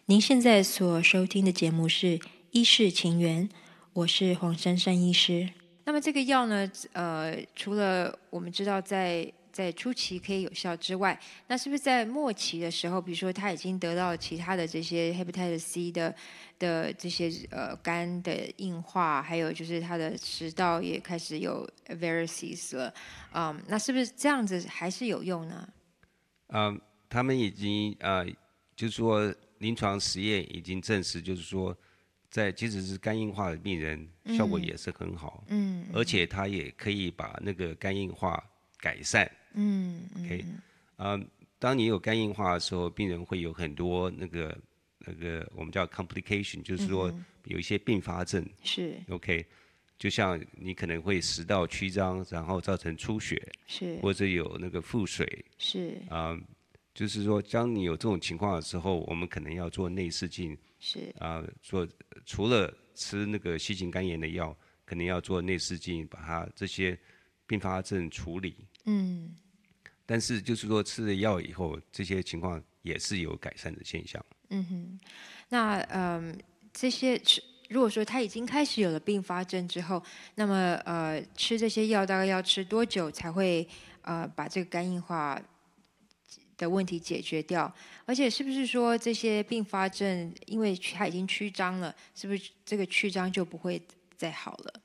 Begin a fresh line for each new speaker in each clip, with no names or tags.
您现在所收听的节目是《医事情缘》，我是黄珊珊医师。那么这个药呢，除了我们知道在初期可以有效之外，那是不是在末期的时候，比如说他已经得到其他的这些 hepatitis C 的这些肝的硬化，还有就是他的食道也开始有 varices 了，那是不是这样子还是有用呢？
他们已经就是说临床实验已经证实，就是说即使是肝硬化的病人，效果也是很好，而且它也可以把那个肝硬化改善。OK，当你有肝硬化的时候，病人会有很多那个我们叫 complication，就是说有一些并发症。
是
OK，就像你可能会食道曲张，然后造成出血，
是
或者有那个腹水。
是
就是说，当你有这种情况的时候，我们可能要做内视镜，
是
除了吃那个 C 型肝炎的药，可能要做内视镜，把它这些并发症处理。但是就是说吃了药以后，这些情况也是有改善的现象。
那这些如果说他已经开始有了并发症之后，那么吃这些药大概要吃多久才会把这个肝硬化的问题解决掉？而且是不是说这些并发症，因为它已经曲张了，是不是这个曲张就不会再好了？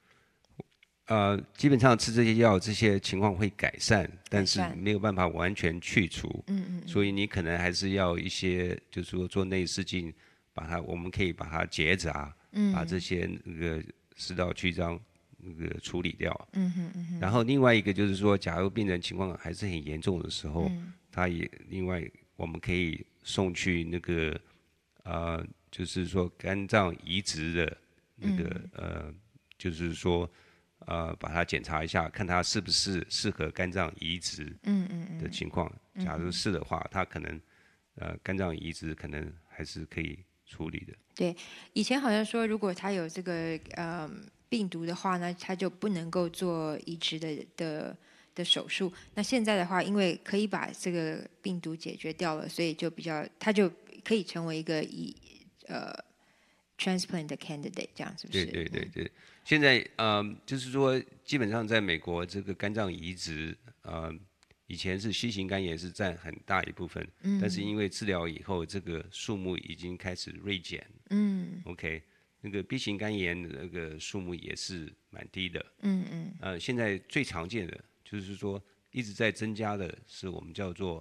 基本上吃这些药，这些情况会改善，但是
改善？
没有办法完全去除。所以你可能还是要一些，就是说做内视镜，我们可以把它结扎，把这些那个食道曲张那个处理掉。然后另外一个就是说，假如病人情况还是很严重的时候，他也另外我们可以送去那个就是说肝脏移植的那个就是说把它检查一下，看他是不是适合肝脏移植的情况。假如是的话，他可能肝脏移植可能还是可以处理的。
对，以前好像说，如果他有这个病毒的话呢，他就不能够做移植的手术。那现在的话，因为可以把这个病毒解决掉了，所以就他就可以成为一个呃 transplant 的 candidate，这样是不
对
是？
对对对，现在就是说，基本上在美国这个肝脏移植，以前是 C 型肝炎是占很大一部分，但是因为治疗以后，这个数目已经开始锐减。OK，那个 B 型肝炎的那个数目也是蛮低的。现在最常见的就是说一直在增加的是我们叫做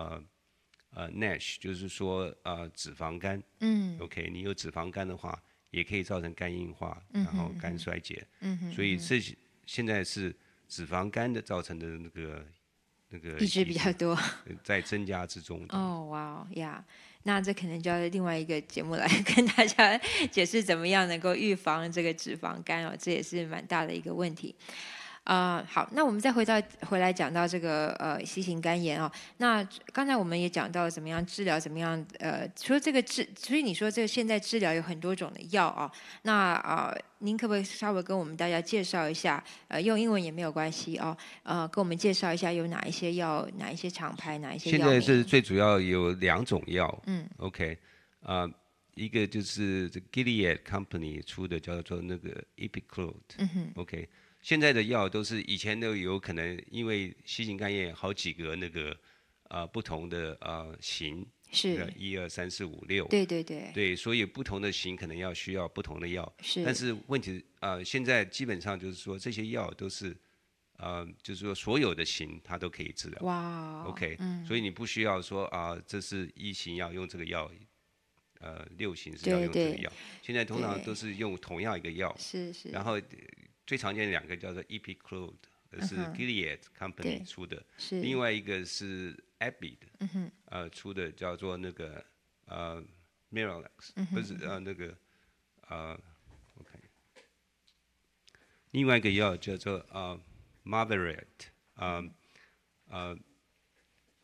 NASH，就是说脂肪肝。OK，你有脂肪肝的话，也可以造成肝硬化，然后肝衰竭。所以现在是脂肪肝的造成的那个
一直
移植
比较多。
在增加之中的。
哦，哇哦呀，那这可能就要另外一个节目来跟大家解释怎么样能够预防这个脂肪肝哦，这也是蛮大的一个问题。好，那我们再回来讲到这个C 型肝炎哦。那刚才我们也讲到怎么样治疗，怎么样除了这个所以你说这个现在治疗有很多种的药啊、那您可不可以稍微跟我们大家介绍一下？用英文也没有关系哦。跟我们介绍一下有哪一些药，哪一些厂牌，哪一些
现在是
药名？
最主要有两种药。OK，一个就是这 Gilead Company 出的叫做那个 Epiclode。OK，现在的药都是以前都有可能因为新型肝炎好几个那个不同的型，
是，
一二三四五六，
对对对，
对，所以不同的型可能需要不同的药。但
是，
是问题现在基本上就是说这些药都是就是说所有的型它都可以治疗。
哇哦，
OK，所以你不需要说这是一型要用这个药，六型是要
对对
用这个药。现在通常
对，
都是用同样一个药，
是是，
然后最常见的两个叫做 Epiclode，是 Gilead Company
对，
出的，另
是，
外一个是 Abbott 出的叫做那个Miralax，不是那个我看另外一个药叫做Marverat，